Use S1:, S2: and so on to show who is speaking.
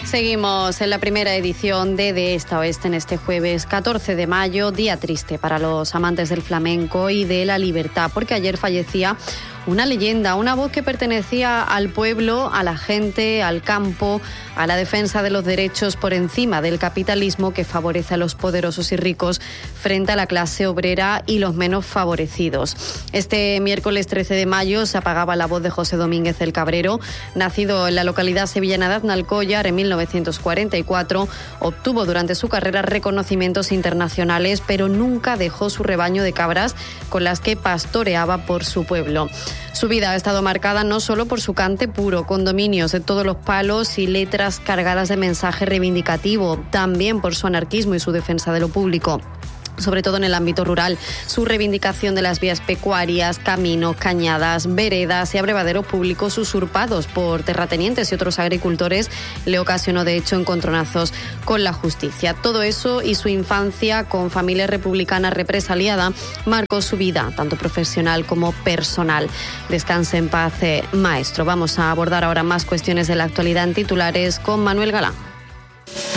S1: Seguimos en la primera edición de Esta a Oeste en este jueves 14 de mayo, día triste para los amantes del flamenco y de la libertad, porque ayer fallecía una leyenda, una voz que pertenecía al pueblo, a la gente, al campo, a la defensa de los derechos por encima del capitalismo que favorece a los poderosos y ricos frente a la clase obrera y los menos favorecidos. Este miércoles 13 de mayo se apagaba la voz de José Domínguez el Cabrero. Nacido en la localidad sevillana de Aznalcóllar en 1944, obtuvo durante su carrera reconocimientos internacionales, pero nunca dejó su rebaño de cabras con las que pastoreaba por su pueblo. Su vida ha estado marcada no solo por su cante puro, con dominios de todos los palos y letras cargadas de mensaje reivindicativo, también por su anarquismo y su defensa de lo público, sobre todo en el ámbito rural. Su reivindicación de las vías pecuarias, caminos, cañadas, veredas y abrevaderos públicos usurpados por terratenientes y otros agricultores le ocasionó, de hecho, encontronazos con la justicia. Todo eso y su infancia con familia republicana represaliada marcó su vida, tanto profesional como personal. Descanse en paz, maestro. Vamos a abordar ahora más cuestiones de la actualidad en titulares con Manuel Galán.